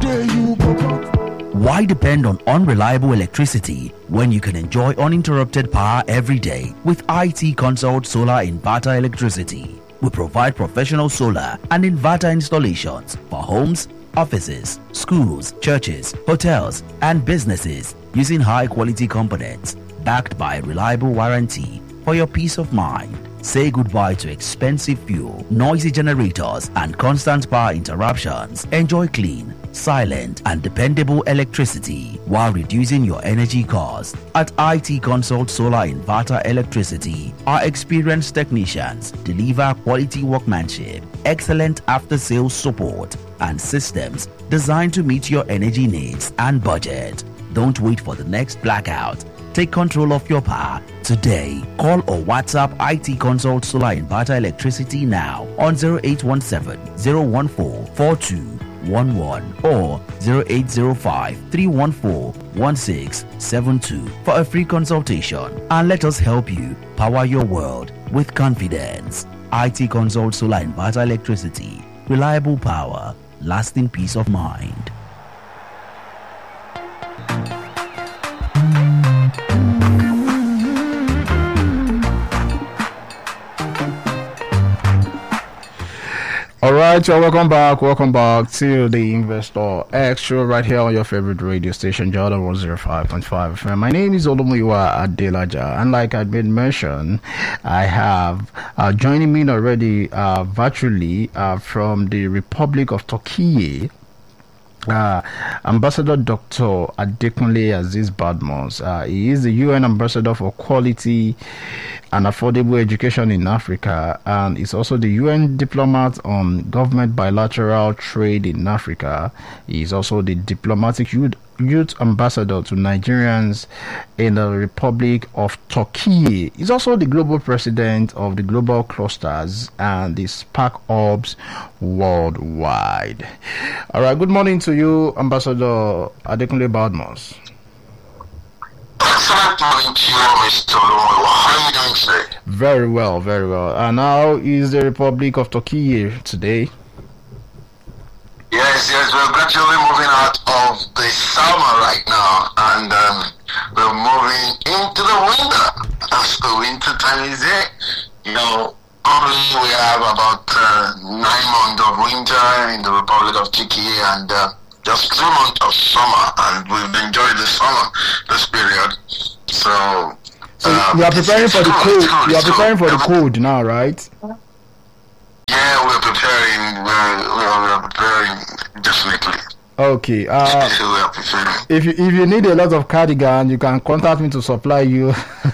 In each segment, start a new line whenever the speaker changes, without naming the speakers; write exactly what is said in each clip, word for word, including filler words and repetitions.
day you go come.
Why depend on unreliable electricity when you can enjoy uninterrupted power every day with I T Consult Solar Inverter Electricity? We provide professional solar and inverter installations for homes, offices, schools, churches, hotels, and businesses using high-quality components backed by a reliable warranty for your peace of mind. Say goodbye to expensive fuel, noisy generators, and constant power interruptions. Enjoy clean, silent, and dependable electricity while reducing your energy costs. At I T Consult Solar Inverter Electricity, our experienced technicians deliver quality workmanship, excellent after-sales support, and systems designed to meet your energy needs and budget. Don't wait for the next blackout. Take control of your power today. Call or WhatsApp I T Consult Solar Inverter Electricity now on zero eight one seven, zero one four, four two one one or zero eight zero five, three one four, one six seven two for a free consultation, and let us help you power your world with confidence. I T Consult Solar Inverter Electricity. Reliable power, lasting peace of mind.
All right, so welcome back. Welcome back to the Investor X show right here on your favorite radio station, Jordan one oh five point five F M. My name is Olomuyiwa Adelaja, and like I made mention, I have uh, joining me already uh, virtually uh, from the Republic of Turkey, Uh, Ambassador Doctor Adekunle Aziz Badmus. Uh, he is the U N Ambassador for Quality and Affordable Education in Africa, and is also the U N Diplomat on Government Bilateral Trade in Africa. He is also the Diplomatic Youth, Youth Ambassador to Nigerians in the Republic of Turkey. He's also the Global President of the Global Clusters and the Spark Hubs worldwide. All right, good morning to you, Ambassador Adekunle Badmus.
Excellent morning to you, Mister Olumoyiwa. How are you doing today?
Very well, very well. And how is the Republic of Turkey today?
Yes, yes, we're gradually moving out of the summer right now, and um, we're moving into the winter. As the winter time is here, you know, currently we have about uh, nine months of winter in the Republic of Turkey, and uh, just three months of summer, and we've enjoyed the summer, this period. So,
so
uh,
you are preparing for the cold. You are preparing for the cold now, right?
Yeah, we're preparing. We're, we're, we're preparing, definitely.
Okay. Uh,
we are preparing.
If you if you need a lot of cardigan, you can contact me to supply you.
We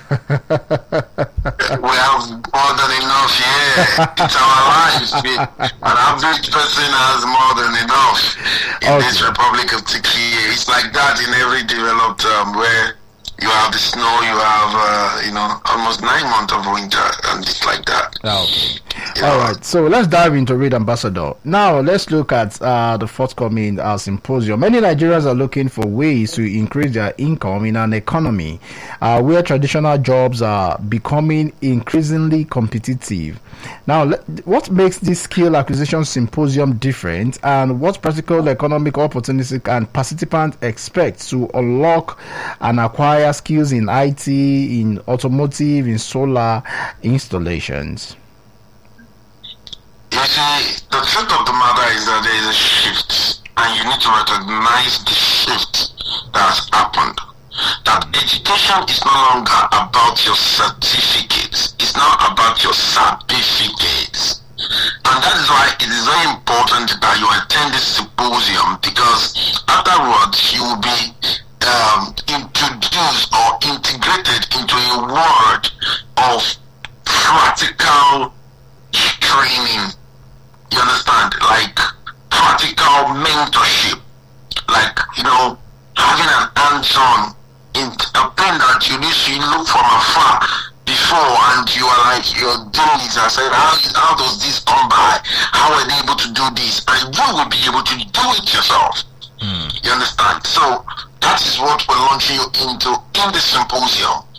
have more than enough. Yeah, it's our lives. We, an average person has more than enough in
Okay.
this Republic of Turkey. It's like that in every developed um, where you have the snow, you have uh, you know almost nine months of winter, and it's like that.
Okay.
You
All
know?
right, so let's dive into Read Ambassador. Now, let's look at uh, the forthcoming uh, symposium. Many Nigerians are looking for ways to increase their income in an economy uh, where traditional jobs are becoming increasingly competitive. Now, le- what makes this skill acquisition symposium different, and what practical economic opportunities can participants expect to unlock and acquire skills in I T, in automotive, in solar installations?
You see, the truth of the matter is that there is a shift, and you need to recognize the shift that has happened. That education is no longer about your certificates, it's not about your certificates. And that is why it is very important that you attend this symposium, because afterwards you will be um, introduced or integrated into a world of practical training. You understand? Like practical mentorship, like, you know, having an hands-on in a pen that you need to look from afar before, and you are like, you're doing this. I said, how, is, how does this come by? How are they able to do this? And you will be able to do it yourself. Mm. You understand? So that is what we're launching you into in the symposium.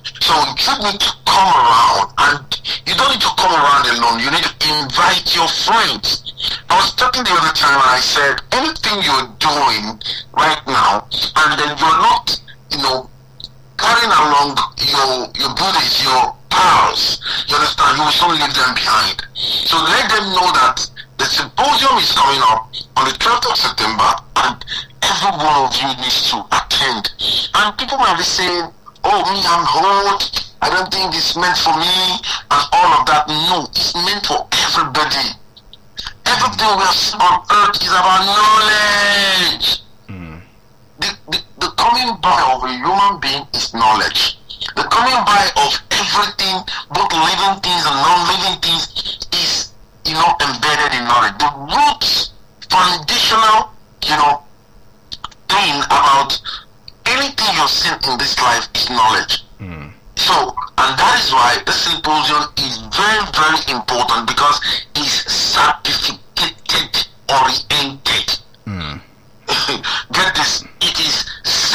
So you need to come around, and you don't need to come around alone. You need to invite your friends. I was talking the other time and I said, anything you're doing right now, and then you're not, you know, carrying along your your buddies, your pals, you understand, you will soon leave them behind. So let them know that the symposium is coming up on the twelfth of September, and every one of you needs to attend. And people might be saying, oh, me, I'm old, I don't think it's meant for me, and all of that. No, it's meant for everybody. Everything we have seen on earth is about knowledge. Mm. The, the, the coming by of a human being is knowledge. The coming by of everything, both living things and non-living things, is, you know, embedded in knowledge. The roots, foundational, you know, thing about anything you're seeing in this life is knowledge. Mm. So, and that is why the symposium is very, very important, because it's certificated oriented. Mm. Get this, it is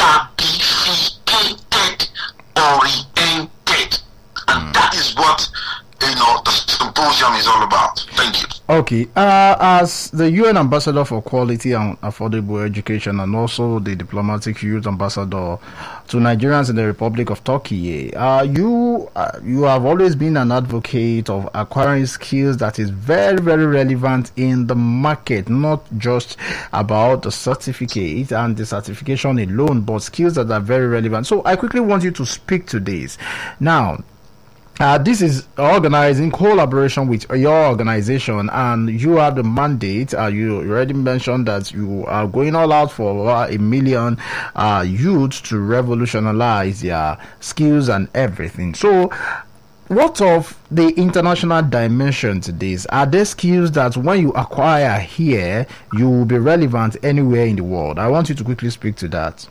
certificated oriented. And mm. that is what, you know, the symposium is all about. Thank you.
Okay, uh, as the U N Ambassador for Quality and Affordable Education, and also the Diplomatic Youth Ambassador to Nigerians in the Republic of Turkey, uh, you uh, you have always been an advocate of acquiring skills that is very, very relevant in the market, not just about the certificate and the certification alone, but skills that are very relevant. So I quickly want you to speak to this. Now, Uh, this is organized in collaboration with your organization, and you have the mandate. Uh, you already mentioned that you are going all out for uh, a million uh, youths to revolutionize their skills and everything. So, what of the international dimension to this? Are there skills that when you acquire here, you will be relevant anywhere in the world? I want you to quickly speak to that.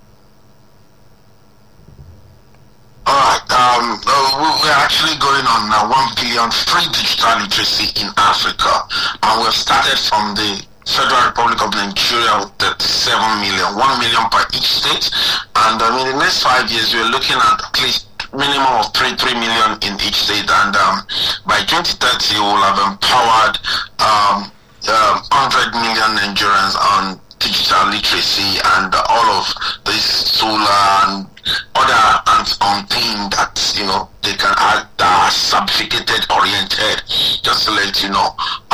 Alright, um, uh, we're actually going on now one billion free digital literacy in Africa, and we've started from the Federal Republic of Nigeria with thirty-seven million, one million per each state, and um, in the next five years we're looking at at least minimum of three, three million in each state, and um, by twenty thirty we'll have empowered um, um, one hundred million Nigerians on digital literacy, and uh, all of this solar and other hands-on thing that, you know, they can add that are certificated oriented. Just to let you know,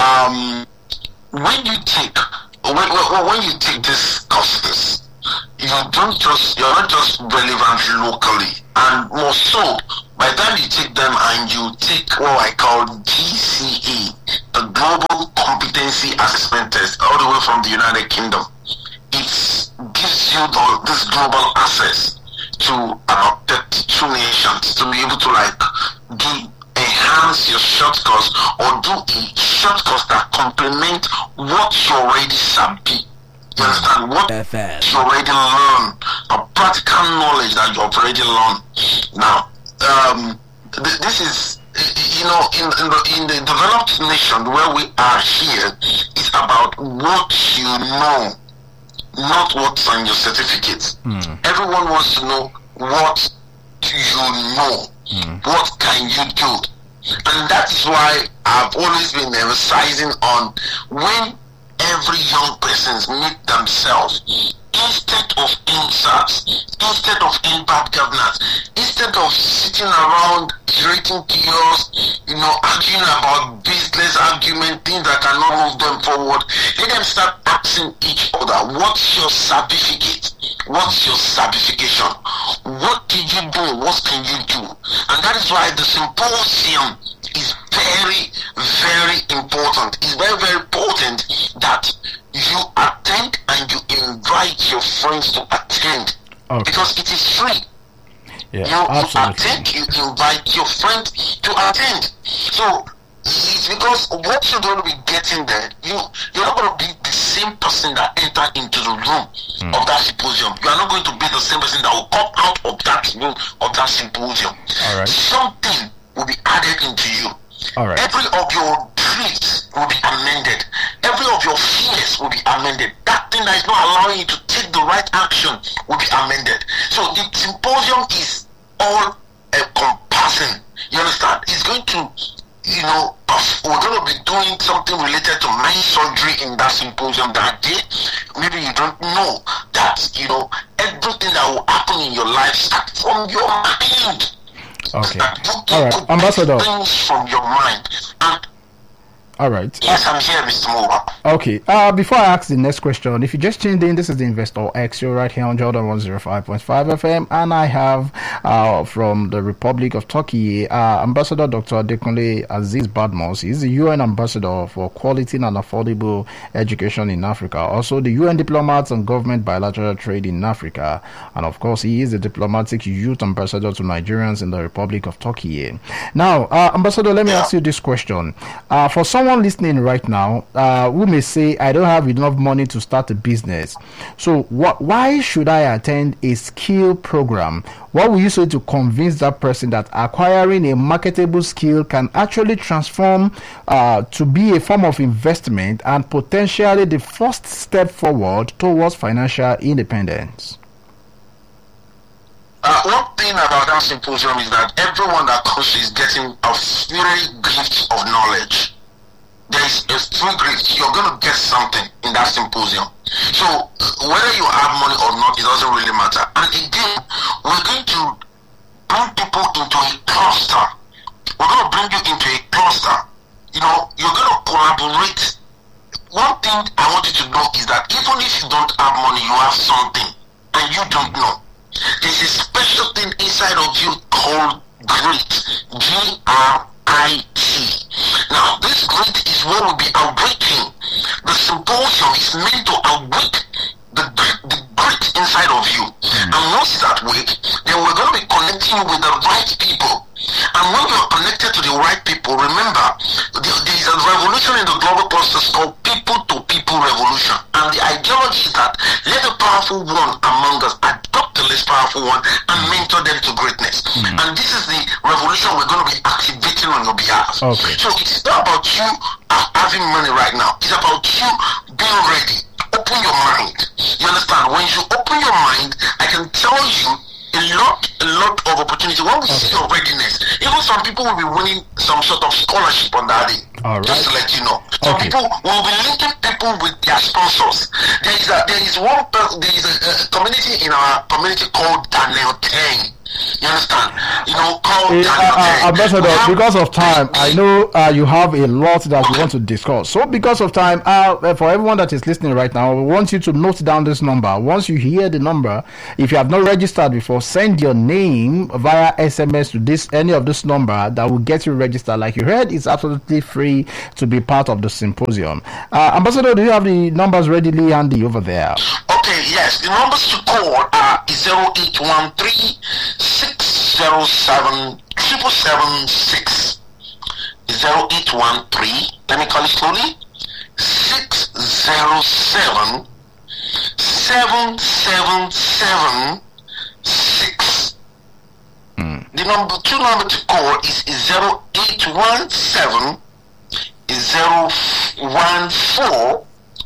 um, when you take when, when you take these courses, you don't just you're not just relevant locally, and more so by the time you take them and you take what I call G C E, the Global Competency Assessment Test, all the way from the United Kingdom. It gives you the, this global access to about thirty-two nations to be able to like do enhance your short course, or do a short course that complement what you already sabi. You understand what F M. You already learn, a practical knowledge that you already learned. Now, um, th- this is, you know, in, in the in the developed nation where we are here, it's about what you know, not what's on your certificate. Mm. Everyone wants to know what you know. Mm. What can you do? And that is why I've always been emphasizing on when every young person meet themselves, instead of insults, instead of impact governance, instead of sitting around creating chaos, you know, arguing about business argument, things that cannot move them forward, let them start asking each other, what's your certificate? What's your certification? What did you do? What can you do? And that is why the symposium is very, very important. It's very, very important that you attend and you invite your friends to attend. Okay. Because it is free.
Yeah,
you,
absolutely.
you attend, you invite your friend to attend. So it's because what you're going to be getting there, you, you're not going to be the same person that entered into the room mm. of that symposium. You are not going to be the same person that will come out of that room of that symposium.
All right.
Something will be added into you.
All right.
Every of your dreams will be amended. Every of your fears will be amended. That thing that is not allowing you to take the right action will be amended. So the symposium is all encompassing. You understand? It's going to, you know, we're going to be doing something related to mind surgery in that symposium that day. Maybe you don't know that, you know, everything that will happen in your life starts from your mind.
Okay. All right, Ambassador.
Things from your mind. And
all right.
Yes, I'm here, Mister Mowa.
Okay. Uh, before I ask the next question, if you just tuned in, this is the Investor X. You're right here on Jordan one oh five point five F M, and I have uh, from the Republic of Turkey, uh, Ambassador Doctor Adekunle Aziz Badmus. He's the U N Ambassador for Quality and Affordable Education in Africa. Also, the U N Diplomat on Government Bilateral Trade in Africa. And of course, he is the Diplomatic Youth Ambassador to Nigerians in the Republic of Turkey. Now, uh, Ambassador, let me ask you this question. Uh, for someone listening right now uh, who may say, I don't have enough money to start a business, so what why should I attend a skill program? What will you say to convince that person that acquiring a marketable skill can actually transform uh, to be a form of investment and potentially the first step forward towards financial independence?
Uh, one thing about that symposium is that everyone that comes is getting a free gift of knowledge. There is a free gift. You're going to get something in that symposium. So whether you have money or not, it doesn't really matter. And again, we're going to bring people into a cluster. We're going to bring you into a cluster. You know, you're going to collaborate. One thing I want you to know is that even if you don't have money, you have something and you don't know. There's a special thing inside of you called grit. G R I T. Now, this grit is what will be awakening. The symposium is meant to awake the, the grit inside of you. Mm. And once it's awake, then we're going to be connecting you with the right people. And when you're connected to the right people, remember, there is a revolution in the global process called people-to-people revolution. And the ideology is that let the powerful one among us adopt the less powerful one and mentor them to greatness. Mm-hmm. And this is the revolution we're going to be activating on your behalf. Okay. So it's not about you having money right now. It's about you being ready. Open your mind. You understand? When you open your mind, I can tell you a lot, a lot of opportunity. When we okay. see your readiness, even some people will be winning some sort of scholarship on that day. All right. Just to let you know. Some okay. people will be linking people with their sponsors. There is a, there is one there is a, a community in our community called Daniel Tang. You understand? You know, called
uh, uh, Ambassador, because of time, I know uh, you have a lot that okay. you want to discuss. So, because of time, uh, for everyone that is listening right now, we want you to note down this number. Once you hear the number, if you have not registered before, send your name via S M S to this any of this number that will get you registered. Like you heard, it's absolutely free to be part of the symposium. Uh, Ambassador, do you have the numbers readily handy over there?
Okay, yes. The numbers to call are zero eight one three six zero seven seven seven six. zero eight one three, let me call it slowly, six zero seven seven seven seven six. Mm. The number two number to call is zero eight one seven zero one four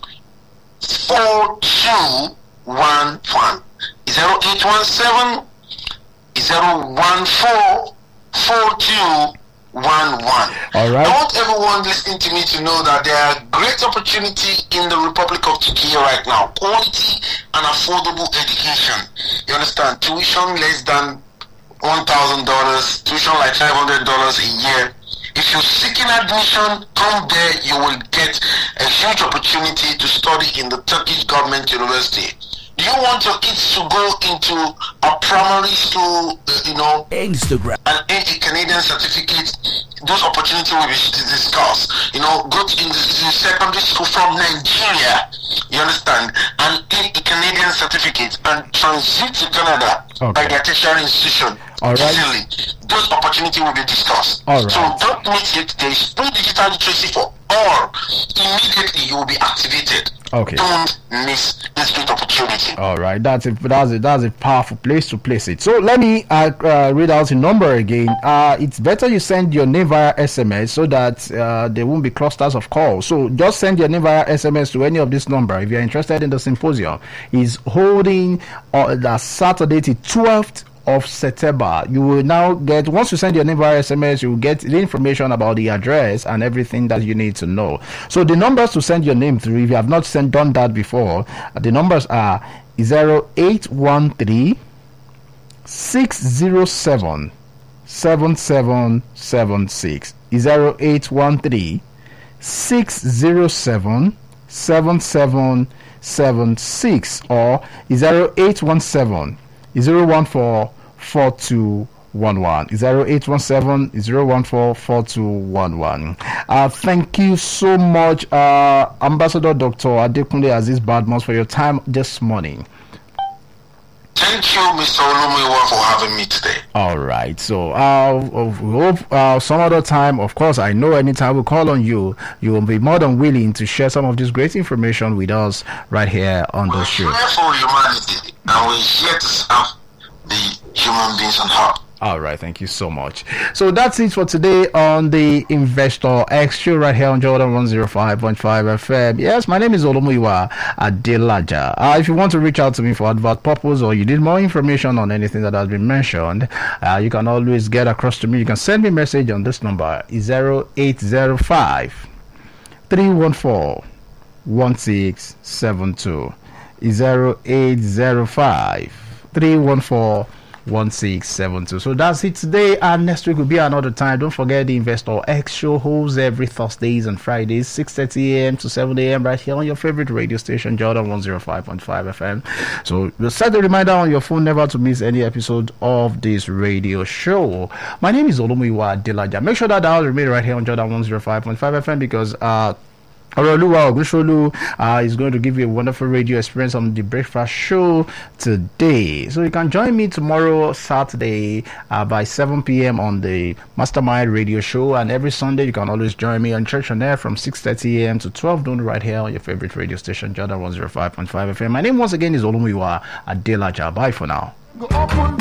four two one one. Zero eight one seven zero one four four two one one.
All right.
I want everyone listening to me to know that there are great opportunity in the Republic of Turkey right now. Quality and affordable education. You understand? Tuition less than one thousand dollars, tuition like five hundred dollars a year. If you're seeking admission, come there, you will get a huge opportunity to study in the Turkish government university. Do you want your kids to go into a primary school, uh, you know,
Instagram,
and earn a Canadian certificate? Those opportunities will be discussed. You know, go to, in the, in the secondary school from Nigeria, you understand, and earn a Canadian certificate and transit to Canada okay. by their tertiary institution.
All right.
Easily. Those opportunities will be discussed.
All right.
So don't miss it. There is full digital literacy for all. Immediately you will be activated.
Okay.
Don't miss this great opportunity.
All right. That's a that's a that's a powerful place to place it. So let me uh, uh, read out the number again. Uh, it's better you send your name via S M S so that uh, there won't be clusters of calls. So just send your name via S M S to any of this number if you're interested in the symposium. Is holding on uh, the Saturday the twelfth of September. You will now get, once you send your name via S M S, you will get the information about the address and everything that you need to know. So the numbers to send your name through, if you have not sent done that before, the numbers are zero eight one three six zero seven seven seven seven six, zero eight one three six zero seven seven seven seven six, or zero eight one seven zero one four four two one one, zero eight one seven zero one four four two one one. Uh, thank you so much, uh, Ambassador Doctor Adekunle Aziz Badmus, for your time this morning.
Thank you, Mister Olumiwa, for having me today.
All right. So, uh, we hope uh, some other time, of course, I know anytime we call on you, you will be more than willing to share some of this great information with us right here on the show.
We're here for humanity, and we're here to serve the human beings on earth.
All right, thank you so much. So that's it for today on the Investor X Show right here on Jordan one oh five point five F M. Yes, my name is Olomuyiwa Adelaja. Uh, if you want to reach out to me for advert purpose, or you need more information on anything that has been mentioned, uh, you can always get across to me. You can send me a message on this number, zero eight zero five three one four one six seven two, zero eight zero five three one four one six seven two. So that's it today, and next week will be another time. Don't forget, the Investor X Show holds every Thursdays and Fridays, six thirty a.m. to seven a.m. right here on your favorite radio station, Jordan one oh five point five F M. So you'll set a reminder on your phone never to miss any episode of this radio show. My name is Olomuyiwa Adelaja. Make sure that dial remain right here on Jordan one oh five point five F M, because uh Oroluwa Ogunsolu uh, is going to give you a wonderful radio experience on the breakfast show today. So you can join me tomorrow, Saturday, uh, by seven p.m. on the Mastermind radio show. And every Sunday, you can always join me on Church on Air from six thirty a.m. to twelve noon right here on your favorite radio station, Jordan one oh five point five F M. My name once again is Olomuyiwa Adelaja. Bye for now.